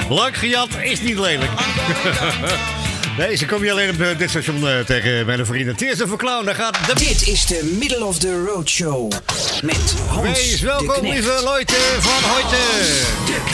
Lang gejat is niet lelijk. Deze kom je alleen op dit station tegen mijn vrienden. Tears of a Clown, daar gaat de... Dit is de Middle of the Road Show met Hans Wees welkom, de Knecht. lieve Leute van heute.